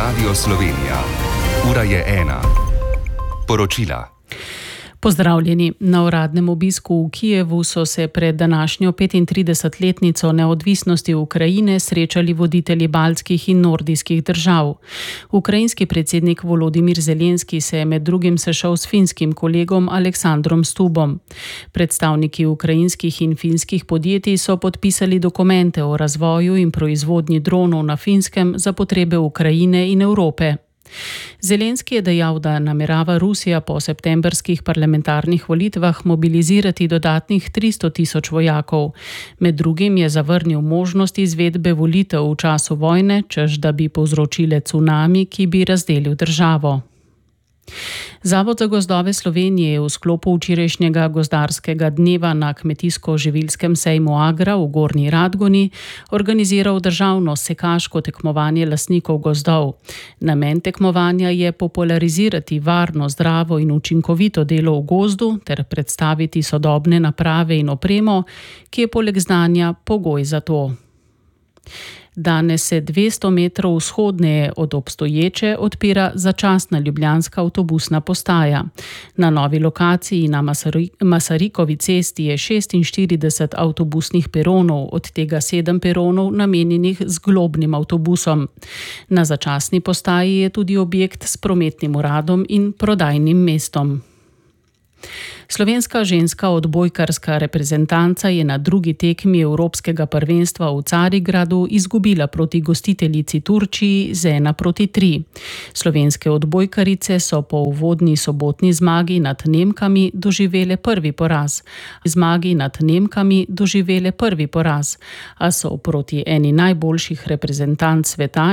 Radio Slovenija. Ura je 1. Poročila. Pozdravljeni. Na uradnem obisku v Kijevu so se pred današnjo 35-letnico neodvisnosti Ukrajine srečali voditelji baltskih in nordijskih držav. Ukrajinski predsednik Volodimir Zelenski se je med drugim sešel s finskim kolegom Aleksandrom Stubom. Predstavniki ukrajinskih in finskih podjetij so podpisali dokumente o razvoju in proizvodnji dronov na Finskem za potrebe Ukrajine in Evrope. Zelenski je dejal, da namerava Rusija po septembrskih parlamentarnih volitvah mobilizirati dodatnih 300.000 vojakov. Med drugim je zavrnil možnost izvedbe volitev v času vojne, češ da bi povzročile cunami, ki bi razdelil državo. Zavod za gozdove Slovenije je v sklopu včerajšnjega gozdarskega dneva na kmetijsko-živilskem sejmu Agra v Gornji Radgoni organiziral državno sekaško tekmovanje lastnikov gozdov. Namen tekmovanja je popularizirati varno, zdravo in učinkovito delo v gozdu ter predstaviti sodobne naprave in opremo, ki je poleg znanja pogoj za to. Danes se 200 metrov vzhodneje od obstoječe odpira začasna ljubljanska avtobusna postaja. Na novi lokaciji na Masarikovi cesti je 46 avtobusnih peronov, od tega 7 peronov namenjenih zglobnim avtobusom. Na začasni postaji je tudi objekt s prometnim uradom in prodajnim mestom. Slovenska ženska odbojkarska reprezentanca je na drugi tekmi Evropskega prvenstva v Carigradu izgubila proti gostiteljici Turčiji z 1:3. Slovenske odbojkarice so po uvodni sobotni zmagi nad Nemkami doživele prvi poraz, a so proti eni najboljših reprezentanc sveta